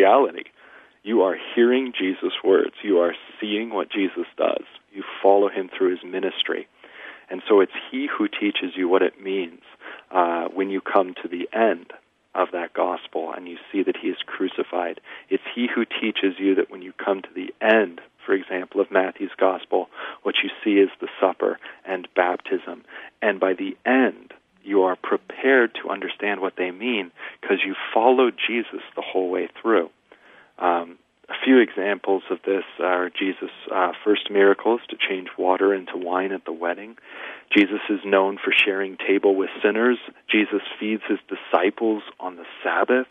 reality. You are hearing Jesus' words. You are seeing what Jesus does. You follow him through his ministry. And so it's he who teaches you what it means when you come to the end of that gospel and you see that he is crucified. It's he who teaches you that when you come to the end, for example, of Matthew's gospel, what you see is the supper and baptism. And by the end, you are prepared to understand what they mean because you followed Jesus the whole way through. A few examples of this are Jesus' first miracles to change water into wine at the wedding. Jesus is known for sharing table with sinners. Jesus feeds his disciples on the Sabbath.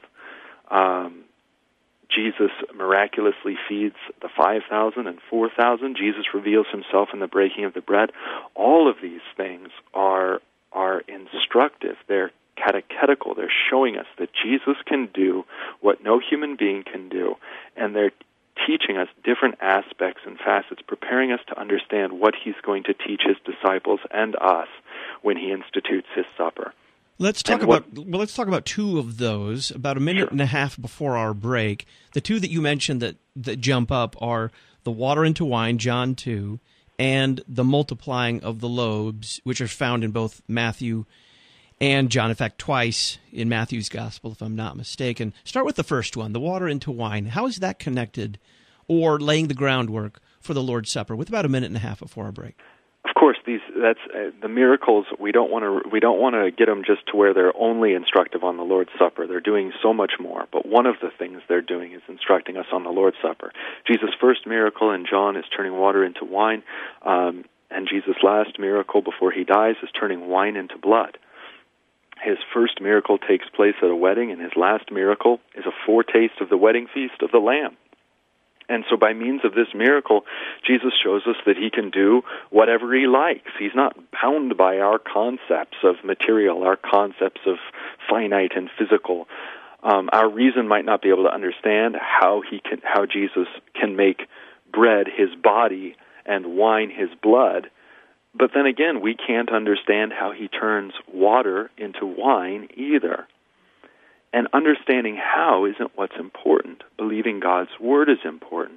Jesus miraculously feeds the 5,000 and 4,000. Jesus reveals himself in the breaking of the bread. All of these things are instructive. They're catechetical. They're showing us that Jesus can do what no human being can do, and they're teaching us different aspects and facets, preparing us to understand what he's going to teach his disciples and us when he institutes his supper. Let's talk about two of those. About a minute and a half before our break, the two that you mentioned that jump up are the water into wine, John 2, and the multiplying of the loaves, which are found in both Matthew and John, in fact, twice in Matthew's gospel, if I'm not mistaken. Start with the first one, the water into wine. How is that connected or laying the groundwork for the Lord's Supper with about a minute and a half before our break? Of course, that's the miracles. We don't want to get them just to where they're only instructive on the Lord's Supper. They're doing so much more. But one of the things they're doing is instructing us on the Lord's Supper. Jesus' first miracle in John is turning water into wine, and Jesus' last miracle before he dies is turning wine into blood. His first miracle takes place at a wedding, and his last miracle is a foretaste of the wedding feast of the Lamb. And so by means of this miracle, Jesus shows us that he can do whatever he likes. He's not bound by our concepts of material, our concepts of finite and physical. Our reason might not be able to understand how Jesus can make bread his body and wine his blood. But then again, we can't understand how he turns water into wine either. And understanding how isn't what's important. Believing God's word is important.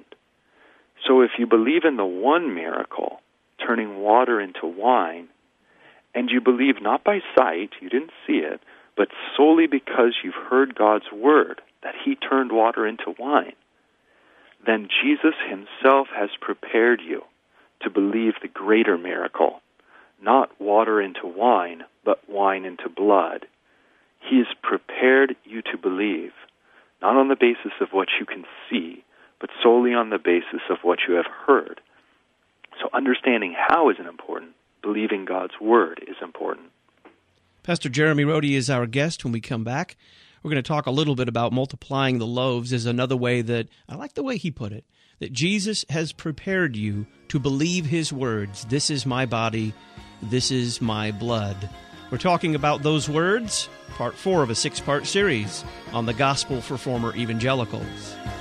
So if you believe in the one miracle, turning water into wine, and you believe not by sight, you didn't see it, but solely because you've heard God's word, that he turned water into wine, then Jesus himself has prepared you to believe the greater miracle, not water into wine, but wine into blood. He has prepared you to believe, not on the basis of what you can see, but solely on the basis of what you have heard. So understanding how isn't important. Believing God's word is important. Pastor Jeremy Rode is our guest. When we come back, we're going to talk a little bit about multiplying the loaves as another way that, I like the way he put it, that Jesus has prepared you to believe his words. This is my body, this is my blood. We're talking about those words, part 4 of a 6-part series on the gospel for former evangelicals.